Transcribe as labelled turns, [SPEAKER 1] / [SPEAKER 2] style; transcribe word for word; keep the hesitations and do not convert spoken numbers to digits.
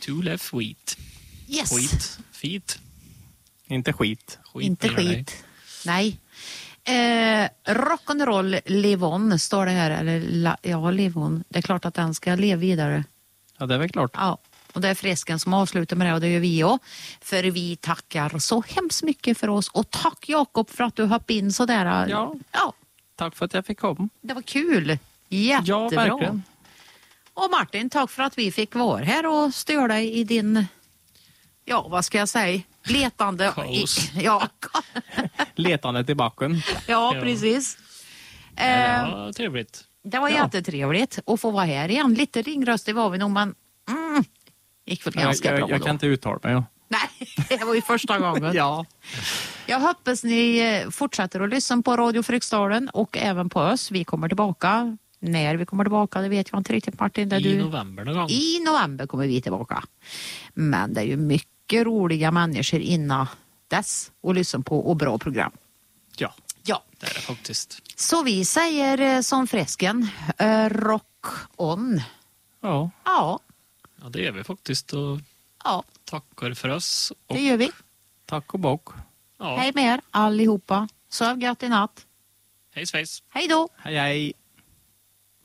[SPEAKER 1] Two left wheat.
[SPEAKER 2] Yes.
[SPEAKER 1] Skit. Feet.
[SPEAKER 3] Inte skit.
[SPEAKER 1] Skit
[SPEAKER 2] Inte
[SPEAKER 1] eller
[SPEAKER 2] skit. Nej. Eh, rock'n'roll live on står det här. Eller la, ja, live on. Det är klart att den ska leva vidare.
[SPEAKER 3] Ja, det är väl klart.
[SPEAKER 2] Ja. Och det är Fresken som avslutar med det och det gör vi också. För vi tackar så hemskt mycket för oss. Och tack Jakob för att du hoppade in sådär.
[SPEAKER 3] Ja.
[SPEAKER 2] Ja.
[SPEAKER 3] Tack för att jag fick komma.
[SPEAKER 2] Det var kul. Jättebra.
[SPEAKER 3] Ja, verkligen.
[SPEAKER 2] Och Martin, tack för att vi fick vara här och störa dig i din, ja vad ska jag säga, letande.
[SPEAKER 1] Kaos.
[SPEAKER 2] I, ja,
[SPEAKER 3] Letande till backen.
[SPEAKER 2] ja, precis.
[SPEAKER 1] Ja,
[SPEAKER 2] Eh,
[SPEAKER 1] det var trevligt.
[SPEAKER 2] det var
[SPEAKER 3] Ja.
[SPEAKER 2] jättetrevligt att få vara här igen. Lite ringröstig var vi nog, men mm, gick väl ganska
[SPEAKER 3] jag,
[SPEAKER 2] bra
[SPEAKER 3] jag, jag
[SPEAKER 2] då.
[SPEAKER 3] kan inte uttala mig. Ja.
[SPEAKER 2] Nej, det var ju första gången.
[SPEAKER 3] Ja.
[SPEAKER 2] Jag hoppas ni eh, fortsätter att lyssna på Radio Fryksdalen och även på oss. Vi kommer tillbaka. När vi kommer tillbaka, det vet jag inte riktigt Martin. Där
[SPEAKER 1] I
[SPEAKER 2] du...
[SPEAKER 1] november någon gång.
[SPEAKER 2] I november kommer vi tillbaka. Men det är ju mycket roliga människor innan dess att lyssna på och bra program.
[SPEAKER 3] Ja.
[SPEAKER 2] Ja.
[SPEAKER 1] Det är det faktiskt.
[SPEAKER 2] Så vi säger eh, som Fresken, eh, rock on.
[SPEAKER 3] Ja.
[SPEAKER 2] Ja,
[SPEAKER 1] Ja, det är vi faktiskt. Och
[SPEAKER 2] ja,
[SPEAKER 1] tackar för oss. Och,
[SPEAKER 2] det gör vi.
[SPEAKER 3] Tack och bock.
[SPEAKER 1] ja,
[SPEAKER 2] Hej med er allihopa. Sov gött i natt.
[SPEAKER 1] hej svejs.
[SPEAKER 2] Hej då.
[SPEAKER 3] Hej hej.